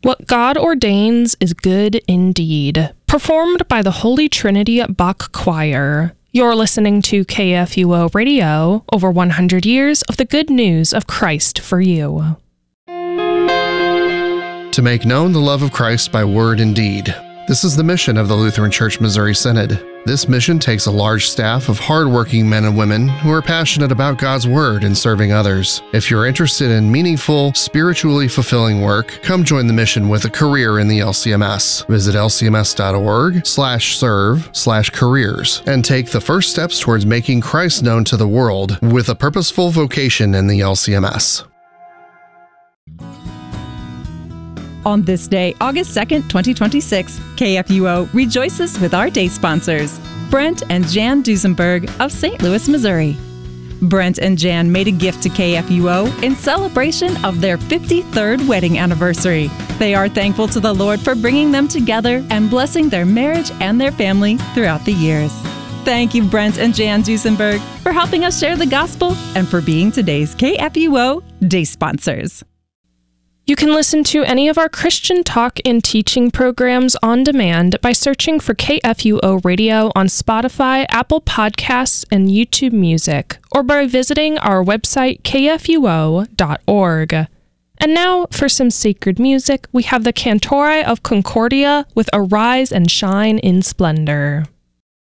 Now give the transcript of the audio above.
What God ordains is good indeed. Performed by the Holy Trinity Bach Choir. You're listening to KFUO Radio, over 100 years of the good news of Christ for you. To make known the love of Christ by word and deed. This is the mission of the Lutheran Church Missouri Synod. This mission takes a large staff of hardworking men and women who are passionate about God's Word and serving others. If you're interested in meaningful, spiritually fulfilling work, come join the mission with a career in the LCMS. Visit lcms.org/serve/careers and take the first steps towards making Christ known to the world with a purposeful vocation in the LCMS. On this day, August 2nd, 2026, KFUO rejoices with our day sponsors, Brent and Jan Duesenberg of St. Louis, Missouri. Brent and Jan made a gift to KFUO in celebration of their 53rd wedding anniversary. They are thankful to the Lord for bringing them together and blessing their marriage and their family throughout the years. Thank you, Brent and Jan Duesenberg, for helping us share the gospel and for being today's KFUO day sponsors. You can listen to any of our Christian talk and teaching programs on demand by searching for KFUO Radio on Spotify, Apple Podcasts, and YouTube Music, or by visiting our website, kfuo.org. And now, for some sacred music, we have the Cantori of Concordia with Arise and Shine in Splendor.